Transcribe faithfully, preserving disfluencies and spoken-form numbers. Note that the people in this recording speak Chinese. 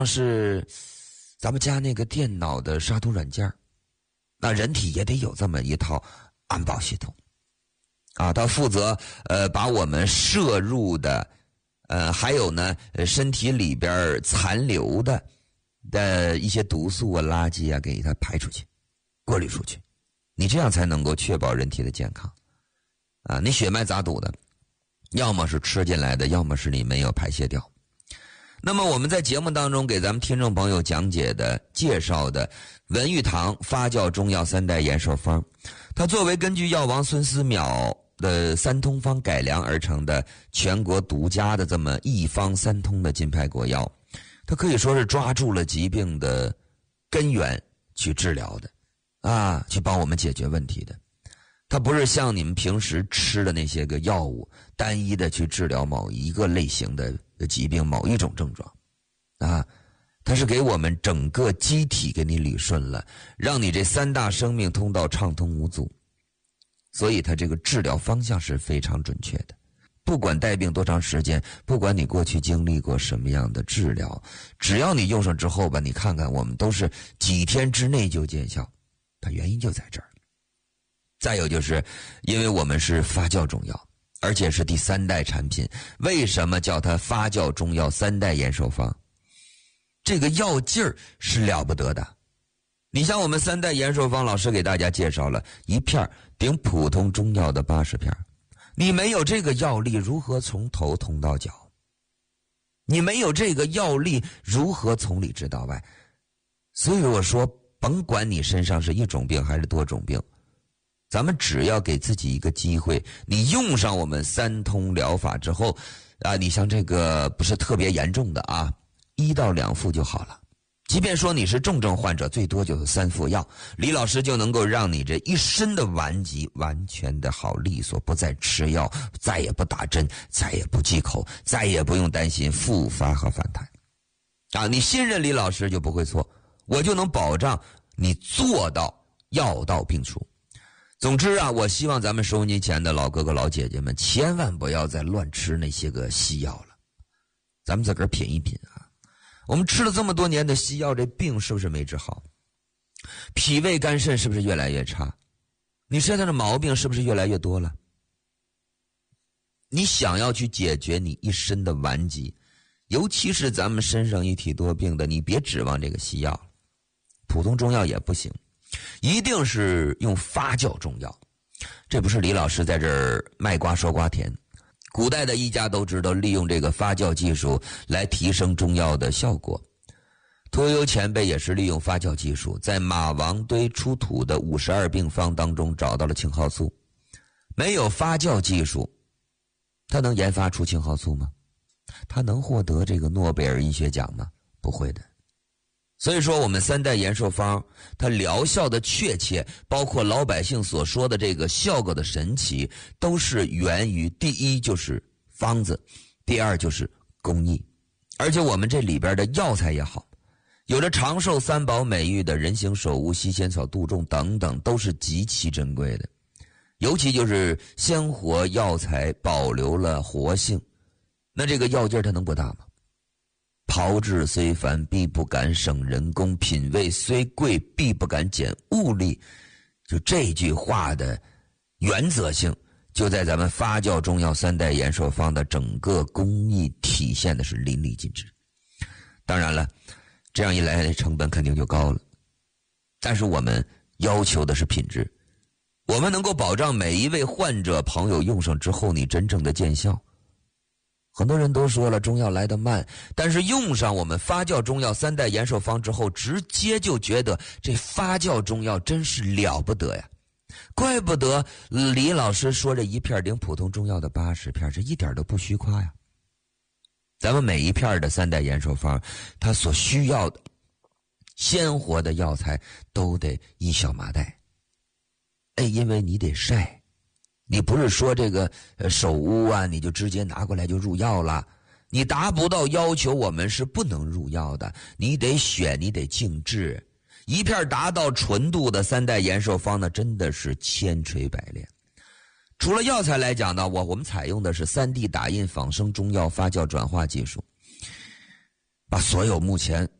是咱们家那个电脑的杀毒软件，那人体也得有这么一套安保系统啊，它负责呃把我们摄入的呃还有呢身体里边残留的的一些毒素啊垃圾啊给它排出去过滤出去，你这样才能够确保人体的健康啊。你血脉咋堵的，要么是吃进来的，要么是你没有排泄掉。那么我们在节目当中给咱们听众朋友讲解的介绍的文玉堂发酵中药三代延寿方，它作为根据药王孙思邈的三通方改良而成的全国独家的这么一方三通的金牌国药，它可以说是抓住了疾病的根源去治疗的啊，去帮我们解决问题的。它不是像你们平时吃的那些个药物单一的去治疗某一个类型的疾病某一种症状啊，它是给我们整个机体给你理顺了，让你这三大生命通道畅通无阻，所以它这个治疗方向是非常准确的。不管带病多长时间，不管你过去经历过什么样的治疗，只要你用上之后吧，你看看我们都是几天之内就见效，它原因就在这儿。再有就是因为我们是发酵中药，而且是第三代产品，为什么叫它发酵中药三代延寿方？这个药劲儿是了不得的。你像我们三代延寿方，老师给大家介绍了一片顶普通中药的八十片，你没有这个药力，如何从头通到脚？你没有这个药力，如何从里治到外？所以我说，甭管你身上是一种病还是多种病，咱们只要给自己一个机会，你用上我们三通疗法之后啊，你像这个不是特别严重的啊，一到两副就好了。即便说你是重症患者，最多就是三副药，李老师就能够让你这一身的顽疾完全的好利索，不再吃药，再也不打针，再也不忌口，再也不用担心复发和反弹啊！你信任李老师就不会错，我就能保障你做到药到病除。总之啊，我希望咱们收音机前的老哥哥老姐姐们千万不要再乱吃那些个西药了，咱们自个儿品一品啊。我们吃了这么多年的西药，这病是不是没治好？脾胃肝肾是不是越来越差？你身上的毛病是不是越来越多了？你想要去解决你一身的顽疾，尤其是咱们身上一体多病的，你别指望这个西药，普通中药也不行，一定是用发酵中药。这不是李老师在这儿卖瓜说瓜甜，古代的医家都知道利用这个发酵技术来提升中药的效果。屠呦呦前辈也是利用发酵技术，在马王堆出土的五十二病方当中找到了青蒿素。没有发酵技术，他能研发出青蒿素吗？他能获得这个诺贝尔医学奖吗？不会的。所以说我们三代延寿方它疗效的确切，包括老百姓所说的这个效果的神奇，都是源于第一就是方子，第二就是工艺。而且我们这里边的药材也好，有着长寿三宝美誉的人形首乌、西仙草、杜仲等等，都是极其珍贵的。尤其就是鲜活药材保留了活性，那这个药劲儿它能不大吗？炮制虽繁，必不敢省人工；品味虽贵，必不敢减物力。就这句话的原则性，就在咱们发酵中药三代延寿方的整个工艺体现的是淋漓尽致。当然了，这样一来成本肯定就高了，但是我们要求的是品质，我们能够保障每一位患者朋友用上之后你真正的见效。很多人都说了中药来得慢，但是用上我们发酵中药三代延寿方之后，直接就觉得这发酵中药真是了不得呀！怪不得李老师说这一片顶普通中药的八十片，这一点都不虚夸呀。咱们每一片的三代延寿方，它所需要的鲜活的药材都得一小麻袋。哎，因为你得晒。你不是说这个呃手乌啊，你就直接拿过来就入药了，你达不到要求，我们是不能入药的。你得选，你得静置。一片达到纯度的三代延寿方呢，真的是千锤百炼。除了药材来讲呢，我我们采用的是 三 D 打印仿生中药发酵转化技术。 把所有目前